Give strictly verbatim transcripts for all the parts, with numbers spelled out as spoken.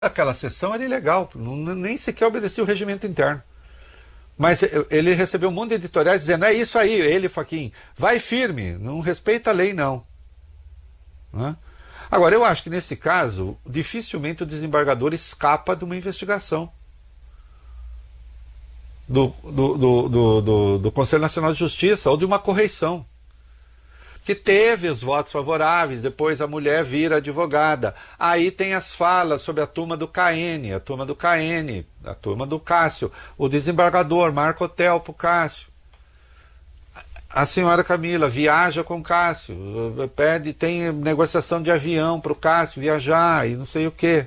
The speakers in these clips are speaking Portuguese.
Aquela sessão era ilegal, não, nem sequer obedecia o regimento interno. Mas ele recebeu um monte de editoriais dizendo, é isso aí, ele, Fachin, vai firme, não respeita a lei, não. Né? Agora, eu acho que nesse caso, dificilmente o desembargador escapa de uma investigação do, do, do, do, do, do Conselho Nacional de Justiça ou de uma correição. Que teve os votos favoráveis, depois a mulher vira advogada. Aí tem as falas sobre a turma do K N, a turma do K N, a turma do Cássio, o desembargador marca hotel pro Cássio. A senhora Camila viaja com o Cássio, pede, tem negociação de avião pro Cássio viajar e não sei o quê.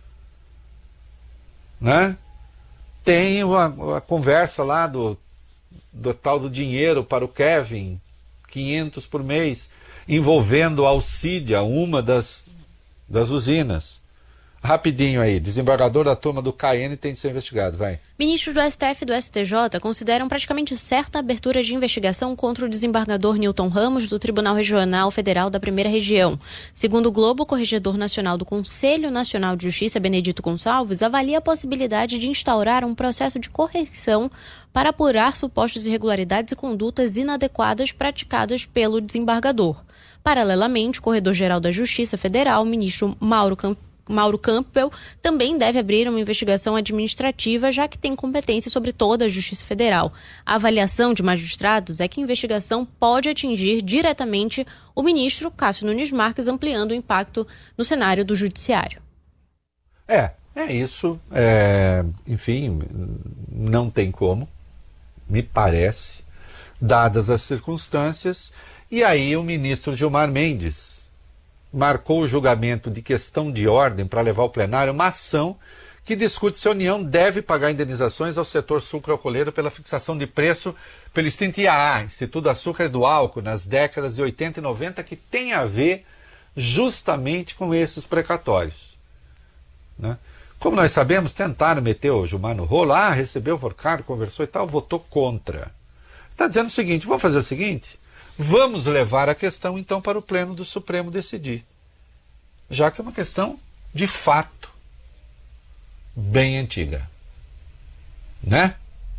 Né? Tem uma, a conversa lá do, do tal do dinheiro para o Kevin, quinhentos por mês, envolvendo a Alcídia, uma das, das usinas. Rapidinho aí, desembargador da turma do K N tem de ser investigado, vai. Ministros do S T F e do S T J consideram praticamente certa a abertura de investigação contra o desembargador Newton Ramos do Tribunal Regional Federal da Primeira Região. Segundo o Globo, o Corregedor Nacional do Conselho Nacional de Justiça, Benedito Gonçalves, avalia a possibilidade de instaurar um processo de correção para apurar supostas irregularidades e condutas inadequadas praticadas pelo desembargador. Paralelamente, o Corredor-Geral da Justiça Federal, o ministro Mauro Campos, Mauro Campbell, também deve abrir uma investigação administrativa, já que tem competência sobre toda a Justiça Federal. A avaliação de magistrados é que a investigação pode atingir diretamente o ministro Cássio Nunes Marques, ampliando o impacto no cenário do judiciário. É, é isso. É, enfim, não tem como, me parece, dadas as circunstâncias. E aí o ministro Gilmar Mendes marcou o julgamento de questão de ordem para levar ao plenário uma ação que discute se a União deve pagar indenizações ao setor sucroalcooleiro pela fixação de preço pelo extinto I A A, Instituto do Açúcar e do Álcool, nas décadas de oitenta e noventa, que tem a ver justamente com esses precatórios. Né? Como nós sabemos, tentaram meter o Gilmar no rolo, ah, recebeu o forcado, conversou e tal, votou contra. Está dizendo o seguinte, vamos fazer o seguinte... Vamos levar a questão, então, para o Pleno do Supremo decidir. Já que é uma questão, de fato, bem antiga. Né?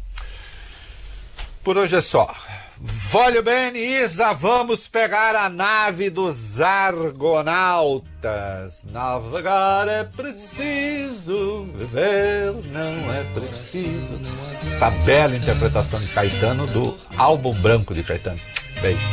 Por hoje é só. Voglio bene, Isa, vamos pegar a nave dos argonautas. Navegar é preciso, viver não é preciso. Essa bela interpretação de Caetano, do álbum branco de Caetano. Beijo.